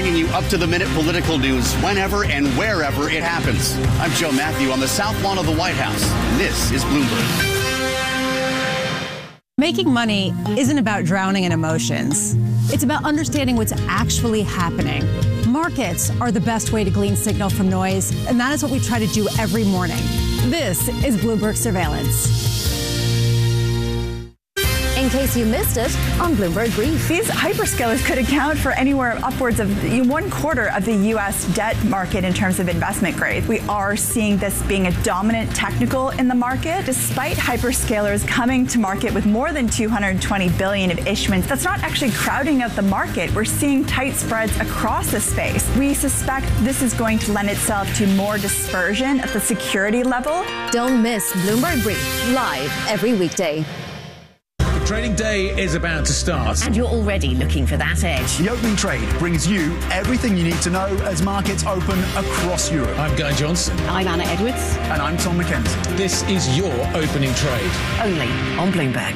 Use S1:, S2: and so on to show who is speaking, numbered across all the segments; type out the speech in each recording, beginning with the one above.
S1: bringing you up-to-the-minute political news whenever and wherever it happens. I'm Joe Matthew on the South Lawn of the White House, and this is Bloomberg.
S2: Making money isn't about drowning in emotions. It's about understanding what's actually happening. Markets are the best way to glean signal from noise, and that is what we try to do every morning. This is Bloomberg Surveillance.
S3: In case you missed it, on Bloomberg Brief.
S4: These hyperscalers could account for anywhere upwards of 1/4 of the U.S. debt market in terms of investment grade. We are seeing this being a dominant technical in the market. Despite hyperscalers coming to market with more than $220 billion of issuance, that's not actually crowding out the market. We're seeing tight spreads across the space. We suspect this is going to lend itself to more dispersion at the security level.
S3: Don't miss Bloomberg Brief, live every weekday.
S5: Trading day is about to start.
S6: And you're already looking for that edge.
S7: The opening trade brings you everything you need to know as markets open across Europe.
S5: I'm Guy Johnson.
S6: I'm Anna Edwards.
S7: And I'm Tom McKenzie.
S5: This is your opening trade.
S6: Only on Bloomberg.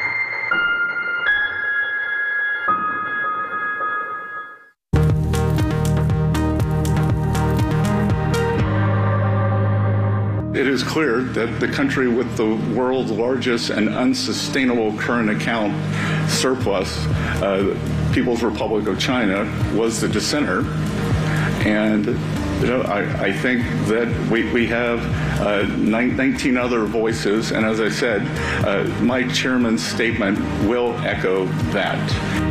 S8: It is clear that the country with the world's largest and unsustainable current account surplus, People's Republic of China, was the dissenter. And I think that we have 19 other voices, and as I said, my chairman's statement will echo that.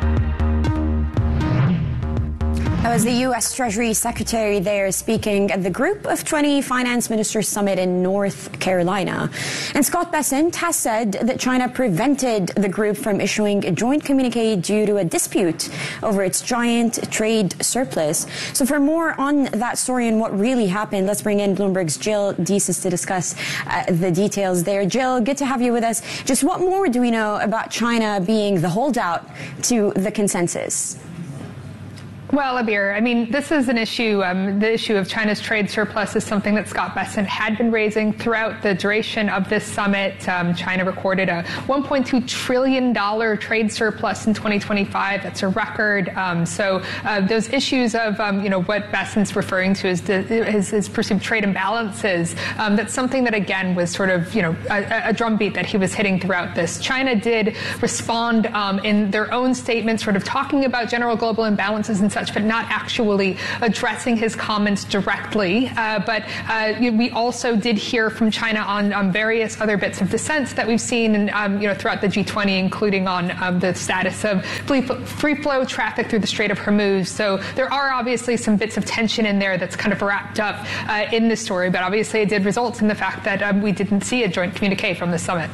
S9: That was the U.S. Treasury Secretary there speaking at the Group of 20 Finance Ministers Summit in North Carolina. And Scott Bessent has said that China prevented the group from issuing a joint communique due to a dispute over its giant trade surplus. So for more on that story and what really happened, let's bring in Bloomberg's Jill Deeses to discuss the details there. Jill, good to have you with us. Just what more do we know about China being the holdout to the consensus?
S10: Well, Abir, I mean, this is an issue. The issue of China's trade surplus is something that Scott Bessent had been raising throughout the duration of this summit. China recorded a $1.2 trillion trade surplus in 2025. That's a record. So those issues of, what Bessent's referring to as his perceived trade imbalances, that's something that, again, was sort of, a drumbeat that he was hitting throughout this. China did respond in their own statement, sort of talking about general global imbalances and such, but not actually addressing his comments directly. But we also did hear from China on various other bits of dissent that we've seen, and throughout the G20, including on the status of free flow traffic through the Strait of Hormuz. So there are obviously some bits of tension in there that's kind of wrapped up in this story. But obviously, it did result in the fact that we didn't see a joint communique from the summit.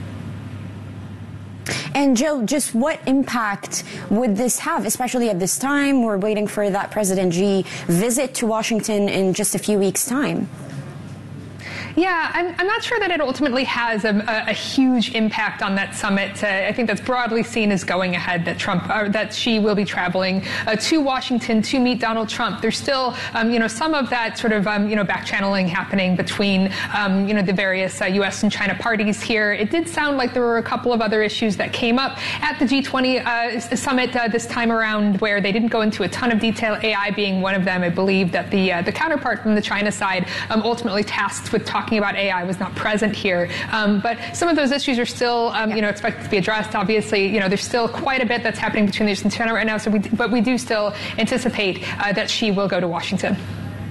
S9: And Jill, just what impact would this have, especially at this time? We're waiting for that President Xi visit to Washington in just a few weeks' time.
S10: Yeah, I'm not sure that it ultimately has a huge impact on that summit. I think that's broadly seen as going ahead, that Xi will be traveling to Washington to meet Donald Trump. There's still, some of that sort of, back channeling happening between, the various U.S. and China parties here. It did sound like there were a couple of other issues that came up at the G20 summit this time around where they didn't go into a ton of detail, AI being one of them. I believe that the counterpart from the China side ultimately tasked with talking about AI was not present here. But some of those issues are still, expected to be addressed. Obviously, there's still quite a bit that's happening between the U.S. and China right now. But we do still anticipate that Xi will go to Washington.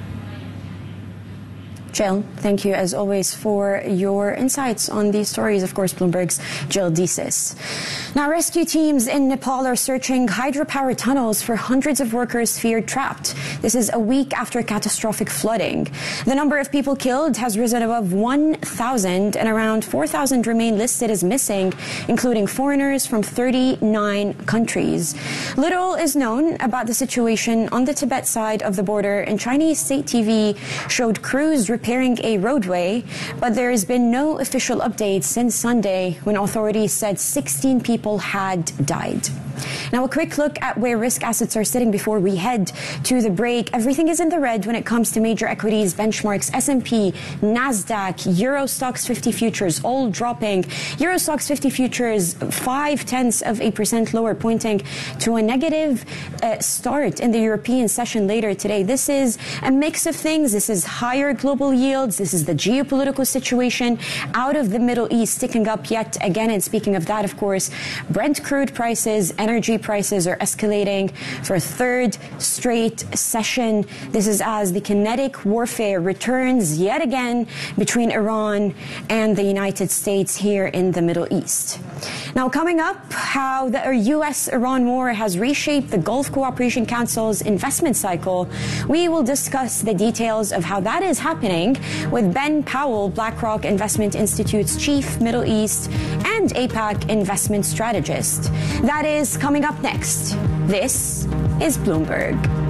S9: Jill, thank you as always for your insights on these stories. Of course, Bloomberg's Jill Deeses. Now, rescue teams in Nepal are searching hydropower tunnels for hundreds of workers feared trapped. This is a week after catastrophic flooding. The number of people killed has risen above 1,000 and around 4,000 remain listed as missing, including foreigners from 39 countries. Little is known about the situation on the Tibet side of the border, and Chinese state TV showed crews repeatedly repairing a roadway, but there has been no official update since Sunday when authorities said 16 people had died. Now, a quick look at where risk assets are sitting before we head to the break. Everything is in the red when it comes to major equities benchmarks. S&P, NASDAQ, Euro Stoxx 50 futures all dropping. Euro Stoxx 50 futures 0.5% lower, pointing to a negative start in the European session later today. This is a mix of things. This is higher global yields. This is the geopolitical situation out of the Middle East sticking up yet again. And speaking of that, of course, Brent crude prices, energy prices are escalating for a third straight session. This is as the kinetic warfare returns yet again between Iran and the United States here in the Middle East. Now, coming up, how the U.S.-Iran war has reshaped the Gulf Cooperation Council's investment cycle. We will discuss the details of how that is happening with Ben Powell, BlackRock Investment Institute's chief Middle East and APAC investment strategist. That is coming up next. This is Bloomberg.